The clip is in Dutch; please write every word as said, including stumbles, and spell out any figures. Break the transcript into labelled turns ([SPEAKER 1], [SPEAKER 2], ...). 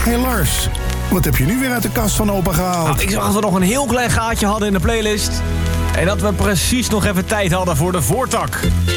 [SPEAKER 1] Hey Lars, wat heb je nu weer uit de kast van opa gehaald?
[SPEAKER 2] Nou, ik zag dat we nog een heel klein gaatje hadden in de playlist. En dat we precies nog even tijd hadden voor de voortak.